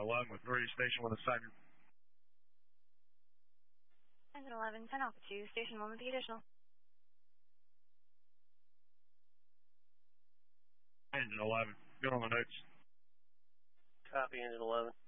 11 with Northern Station 1 assign. Engine 11, 10 Alpha 2, Station 1 with the additional. Engine 11, good on the notes. Copy, Engine 11.